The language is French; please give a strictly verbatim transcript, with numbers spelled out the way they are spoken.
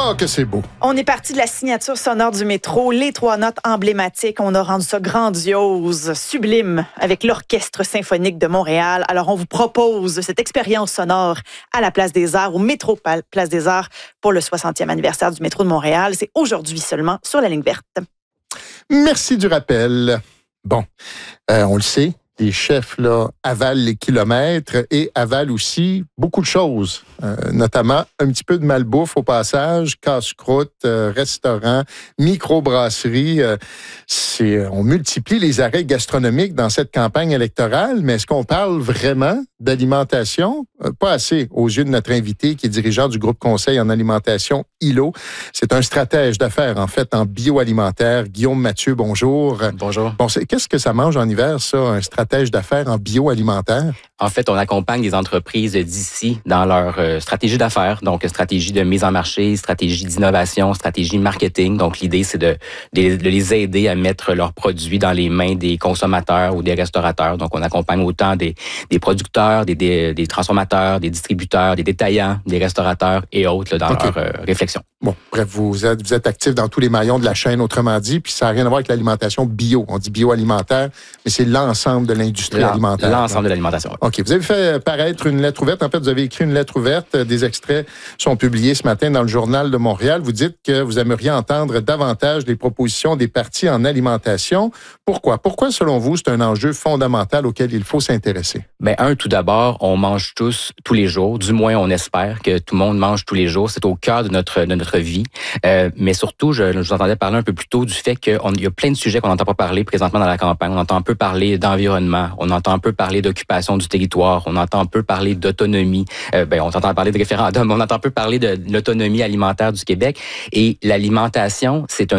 Oh, que c'est beau! On est parti de la signature sonore du métro, les trois notes emblématiques. On a rendu ça grandiose, sublime, avec l'Orchestre symphonique de Montréal. Alors, on vous propose cette expérience sonore à la Place des Arts, au métro Place des Arts, pour le soixantième anniversaire du métro de Montréal. C'est aujourd'hui seulement sur la ligne verte. Merci du rappel. Bon, euh, on le sait, les chefs là, avalent les kilomètres et avalent aussi beaucoup de choses, euh, notamment un petit peu de malbouffe au passage, casse-croûte, euh, restaurant, microbrasserie. Euh, c'est, on multiplie les arrêts gastronomiques dans cette campagne électorale, mais est-ce qu'on parle vraiment d'alimentation? Euh, pas assez aux yeux de notre invité qui est dirigeant du groupe conseil en alimentation I L O. C'est un stratège d'affaires, en fait, en bioalimentaire. Guillaume Mathieu, bonjour. Bonjour. Bon, c'est, qu'est-ce que ça mange en hiver, ça, un stratège d'affaires en bioalimentaire? En fait, on accompagne les entreprises d'ici dans leur euh, stratégie d'affaires, donc stratégie de mise en marché, stratégie d'innovation, stratégie marketing. Donc, l'idée, c'est de, de, de les aider à mettre leurs produits dans les mains des consommateurs ou des restaurateurs. Donc, on accompagne autant des, des producteurs, des, des, des transformateurs, des distributeurs, des détaillants, des restaurateurs et autres là, dans okay. leur euh, réflexion. Bon, bref, vous êtes, vous êtes actif dans tous les maillons de la chaîne, autrement dit, puis ça n'a rien à voir avec l'alimentation bio. On dit bioalimentaire, mais c'est l'ensemble de l'industrie L'en, alimentaire. L'ensemble donc. de l'alimentation. Oui. OK. Vous avez fait paraître une lettre ouverte. En fait, vous avez écrit une lettre ouverte. Des extraits sont publiés ce matin dans le Journal de Montréal. Vous dites que vous aimeriez entendre davantage les propositions des partis en alimentation. Pourquoi? Pourquoi, selon vous, c'est un enjeu fondamental auquel il faut s'intéresser? Bien, un, tout d'abord, on mange tous, tous les jours. Du moins, on espère que tout le monde mange tous les jours. C'est au cœur de notre, de notre vie. Euh, mais surtout, je, je vous entendais parler un peu plus tôt du fait qu'il y a plein de sujets qu'on n'entend pas parler présentement dans la campagne. On entend un peu parler d'environnement, on entend un peu parler d'occupation du territoire, on entend un peu parler d'autonomie, euh, ben, on entend parler de référendum, on entend un peu parler de l'autonomie alimentaire du Québec. Et l'alimentation, c'est un